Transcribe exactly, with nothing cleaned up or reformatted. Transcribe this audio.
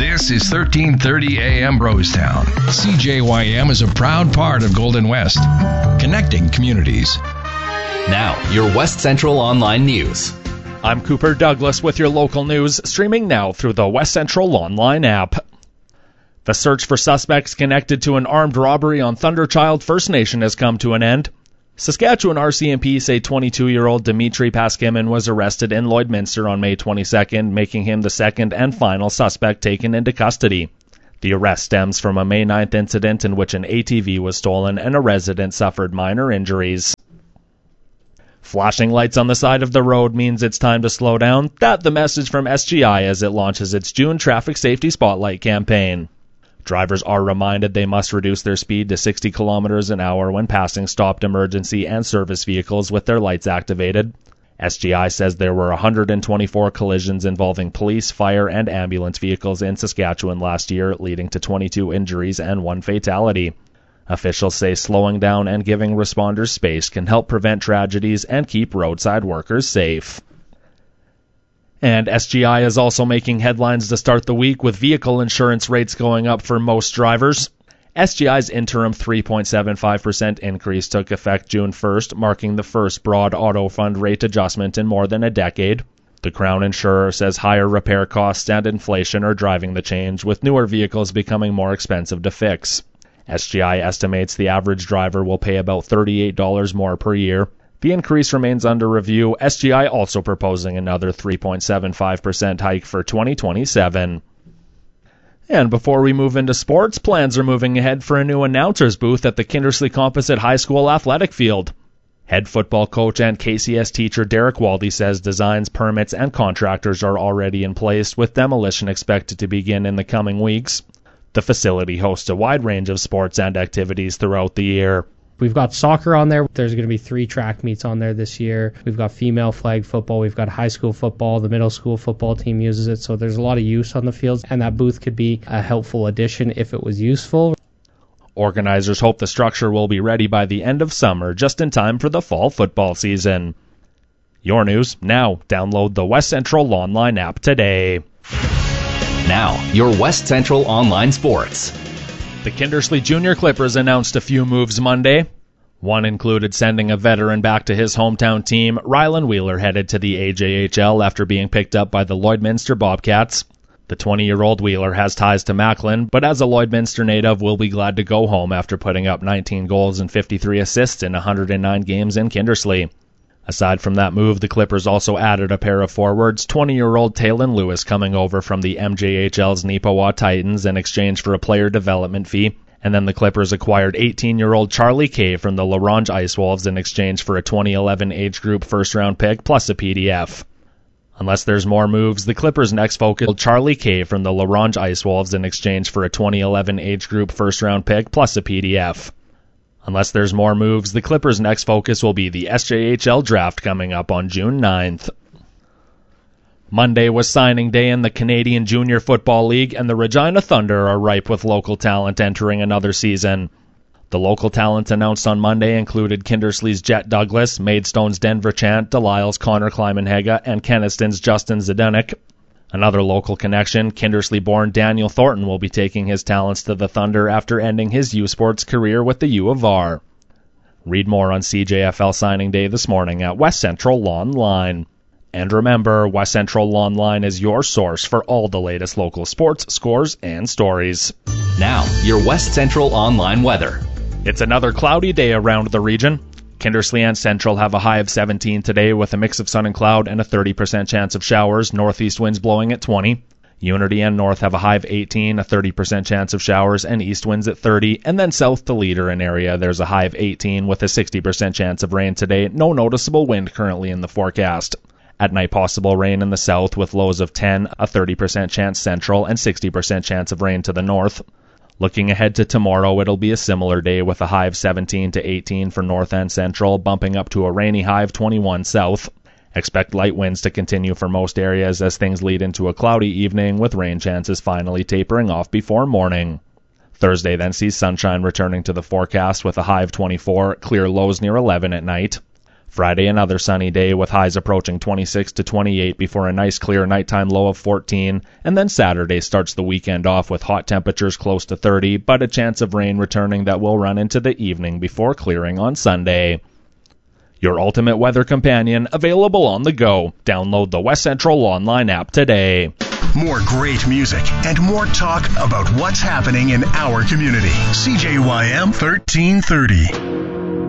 This is thirteen thirty A M Brosetown. C J Y M is a proud part of Golden West, connecting communities. Now, your West Central Online News. I'm Cooper Douglas with your local news, streaming now through the West Central Online app. The search for suspects connected to an armed robbery on Thunderchild First Nation has come to an end. Saskatchewan R C M P say twenty-two-year-old Dimitri Paskimin was arrested in Lloydminster on May twenty-second, making him the second and final suspect taken into custody. The arrest stems from a May ninth incident in which an A T V was stolen and a resident suffered minor injuries. Flashing lights on the side of the road means it's time to slow down. That's the message from S G I as it launches its June Traffic Safety Spotlight campaign. Drivers are reminded they must reduce their speed to sixty kilometers an hour when passing stopped emergency and service vehicles with their lights activated. S G I says there were one hundred twenty-four collisions involving police, fire, and ambulance vehicles in Saskatchewan last year, leading to twenty-two injuries and one fatality. Officials say slowing down and giving responders space can help prevent tragedies and keep roadside workers safe. And S G I is also making headlines to start the week with vehicle insurance rates going up for most drivers. S G I's interim three point seven five percent increase took effect June first, marking the first broad auto fund rate adjustment in more than a decade. The Crown insurer says higher repair costs and inflation are driving the change, with newer vehicles becoming more expensive to fix. S G I estimates the average driver will pay about thirty-eight dollars more per year. The increase remains under review, S G I also proposing another three point seven five percent hike for twenty twenty-seven. And before we move into sports, plans are moving ahead for a new announcer's booth at the Kindersley Composite High School athletic field. Head football coach and K C S teacher Derek Waldy says designs, permits, and contractors are already in place, with demolition expected to begin in the coming weeks. The facility hosts a wide range of sports and activities throughout the year. We've got soccer on there. There's going to be three track meets on there this year. We've got female flag football. We've got high school football. The middle school football team uses it. So there's a lot of use on the fields, and that booth could be a helpful addition if it was useful. Organizers hope the structure will be ready by the end of summer, just in time for the fall football season. Your news now. Download the West Central Online app today. Now, your West Central Online Sports. The Kindersley Junior Clippers announced a few moves Monday. One included sending a veteran back to his hometown team. Rylan Wheeler headed to the A J H L after being picked up by the Lloydminster Bobcats. The twenty-year-old Wheeler has ties to Macklin, but as a Lloydminster native will be glad to go home after putting up nineteen goals and fifty-three assists in one hundred nine games in Kindersley. Aside from that move, the Clippers also added a pair of forwards, twenty-year-old Taylon Lewis coming over from the M J H L's Neepawa Titans in exchange for a player development fee, and then the Clippers acquired eighteen-year-old Charlie Kay from the La Ronge Ice Wolves in exchange for a twenty eleven age group first-round pick plus a P D F. Unless there's more moves, the Clippers' next focus will Charlie Kay from the La Ronge Ice Wolves in exchange for a twenty eleven age group first-round pick plus a P D F. Unless there's more moves, the Clippers' next focus will be the S J H L draft coming up on June ninth. Monday was signing day in the Canadian Junior Football League, and the Regina Thunder are ripe with local talent entering another season. The local talents announced on Monday included Kindersley's Jet Douglas, Maidstone's Denver Chant, Delisle's Connor Kleimenhega, and Keniston's Justin Zdenek. Another local connection, Kindersley-born Daniel Thornton will be taking his talents to the Thunder after ending his U Sports career with the U of R. Read more on C J F L signing day this morning at West Central Online. And remember, West Central Online is your source for all the latest local sports, scores, and stories. Now, your West Central Online weather. It's another cloudy day around the region. Kindersley and Central have a high of seventeen today with a mix of sun and cloud and a thirty percent chance of showers, northeast winds blowing at twenty. Unity and North have a high of eighteen, a thirty percent chance of showers, and east winds at thirty. And then south to Leader and area, there's a high of eighteen with a sixty percent chance of rain today. No noticeable wind currently in the forecast. At night, possible rain in the south with lows of ten, a thirty percent chance central, and sixty percent chance of rain to the north. Looking ahead to tomorrow, it'll be a similar day with a high of seventeen to eighteen for north and central, bumping up to a rainy high of twenty-one south. Expect light winds to continue for most areas as things lead into a cloudy evening, with rain chances finally tapering off before morning. Thursday then sees sunshine returning to the forecast with a high of twenty-four, clear lows near eleven at night. Friday, another sunny day with highs approaching twenty-six to twenty-eight before a nice clear nighttime low of fourteen. And then Saturday starts the weekend off with hot temperatures close to thirty, but a chance of rain returning that will run into the evening before clearing on Sunday. Your ultimate weather companion, available on the go. Download the West Central Online app today. More great music and more talk about what's happening in our community. C J Y M thirteen thirty.